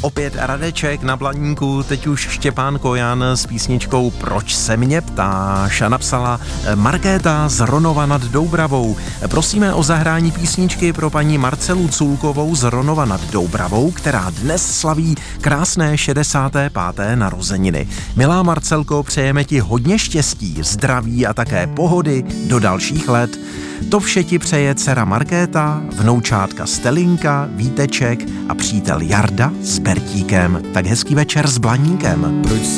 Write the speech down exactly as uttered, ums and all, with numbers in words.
Opět Radeček na Blaníku, teď už Štěpán Kojan s písničkou Proč se mě ptáš a napsala Markéta z Ronova nad Doubravou. Prosíme o zahrání písničky pro paní Marcelu Culkovou z Ronova nad Doubravou, která dnes slaví krásné šedesáté páté narozeniny. Milá Marcelko, přejeme ti hodně štěstí, zdraví a také pohody do dalších let. To vše ti přeje dcera Markéta, vnoučátka Stelinka, Víteček a přítel Jarda s Bertíkem. Tak hezký večer s Blaníkem.